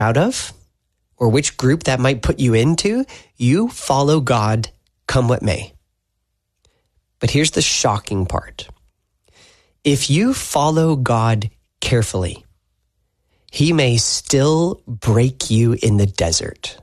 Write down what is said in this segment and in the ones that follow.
out of, or which group that might put you into, you follow God come what may. But here's the shocking part. If you follow God carefully, he may still break you in the desert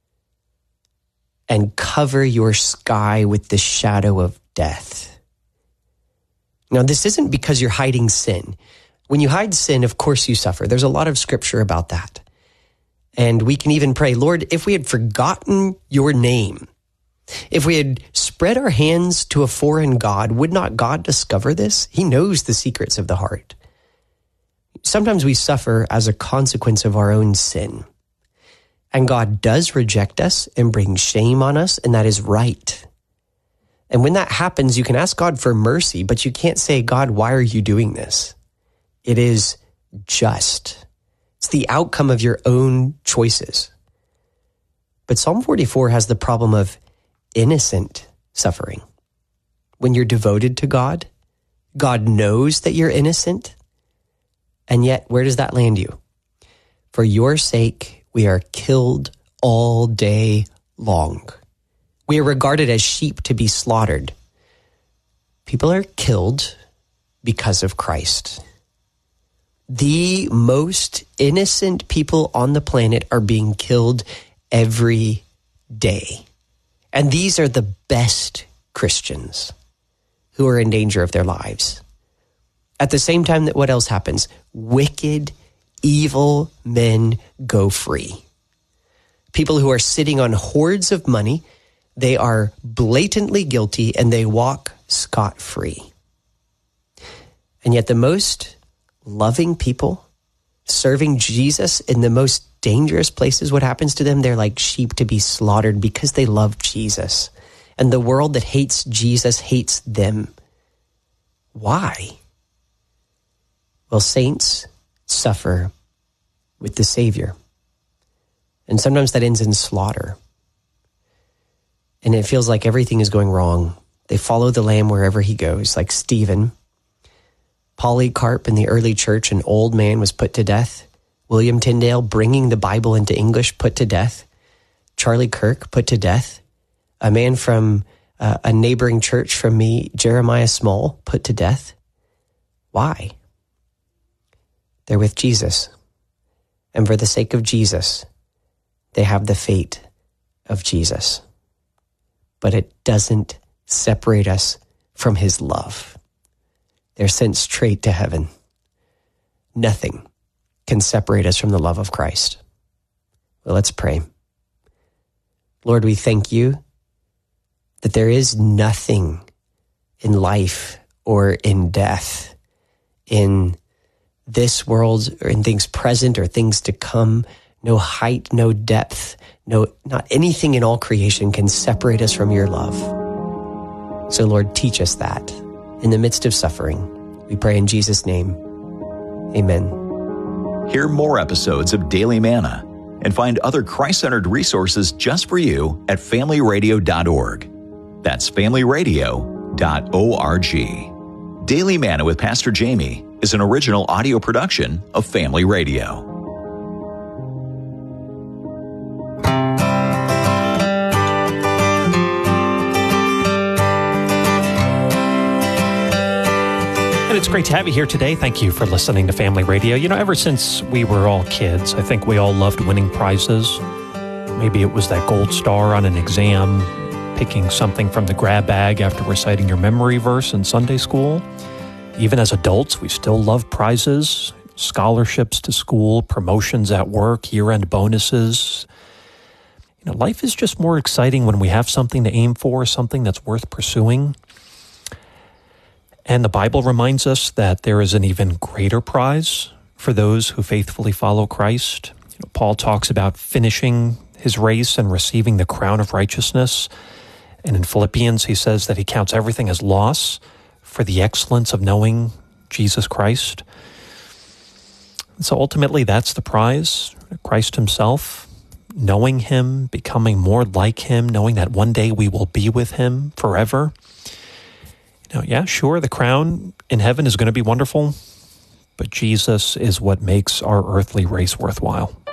and cover your sky with the shadow of death. Now, this isn't because you're hiding sin. When you hide sin, of course you suffer. There's a lot of scripture about that. And we can even pray, Lord, if we had forgotten your name, if we had spread our hands to a foreign god, would not God discover this? He knows the secrets of the heart. Sometimes we suffer as a consequence of our own sin. And God does reject us and bring shame on us, and that is right. And when that happens, you can ask God for mercy, but you can't say, God, why are you doing this? It is just. It's the outcome of your own choices. But Psalm 44 has the problem of innocent suffering. When you're devoted to God, God knows that you're innocent. And yet, where does that land you? For your sake, we are killed all day long. We are regarded as sheep to be slaughtered. People are killed because of Christ. The most innocent people on the planet are being killed every day. And these are the best Christians who are in danger of their lives. At the same time, that what else happens? Wicked, evil men go free. People who are sitting on hoards of money, they are blatantly guilty and they walk scot-free. And yet the most loving people serving Jesus in the most dangerous places, what happens to them? They're like sheep to be slaughtered because they love Jesus. And the world that hates Jesus hates them. Why? Well, saints suffer with the Savior. And sometimes that ends in slaughter. And it feels like everything is going wrong. They follow the Lamb wherever he goes, like Stephen. Polycarp in the early church, an old man, was put to death. William Tyndale, bringing the Bible into English, put to death. Charlie Kirk, put to death. A man from a neighboring church from me, Jeremiah Small, put to death. Why? They're with Jesus. And for the sake of Jesus, they have the fate of Jesus. But it doesn't separate us from his love. They're sent straight to heaven. Nothing can separate us from the love of Christ. Well, let's pray. Lord, we thank you that there is nothing in life or in death, in this world or in things present or things to come, no height, no depth, not anything in all creation can separate us from your love. So Lord, teach us that in the midst of suffering. We pray in Jesus' name. Amen. Hear more episodes of Daily Manna and find other Christ-centered resources just for you at familyradio.org. That's familyradio.org. Daily Manna with Pastor Jamie is an original audio production of Family Radio. It's great to have you here today. Thank you for listening to Family Radio. You know, ever since we were all kids, I think we all loved winning prizes. Maybe it was that gold star on an exam, picking something from the grab bag after reciting your memory verse in Sunday school. Even as adults, we still love prizes, scholarships to school, promotions at work, year-end bonuses. You know, life is just more exciting when we have something to aim for, something that's worth pursuing. And the Bible reminds us that there is an even greater prize for those who faithfully follow Christ. You know, Paul talks about finishing his race and receiving the crown of righteousness. And in Philippians, he says that he counts everything as loss for the excellence of knowing Jesus Christ. And so ultimately, that's the prize, Christ himself, knowing him, becoming more like him, knowing that one day we will be with him forever. Now, yeah, sure, the crown in heaven is going to be wonderful, but Jesus is what makes our earthly race worthwhile.